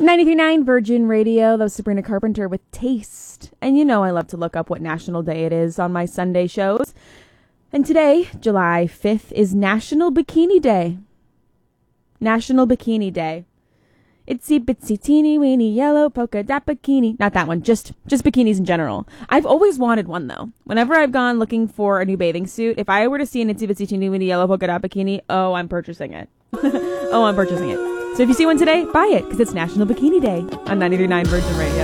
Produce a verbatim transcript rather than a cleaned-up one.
ninety-three point nine Virgin Radio. That was Sabrina Carpenter with Taste. And you know I love to look up what national day it is on my Sunday shows. And today, July fifth, is National Bikini Day. National Bikini Day. Itsy bitsy teeny weeny yellow polka dot bikini. Not that one, just just bikinis in general. I've always wanted one though. Whenever I've gone looking for a new bathing suit, if I were to see an itsy bitsy teeny weeny yellow polka dot bikini, oh, I'm purchasing it. oh, I'm purchasing it. So if you see one today, buy it, because it's National Bikini Day on ninety-three point nine Virgin Radio.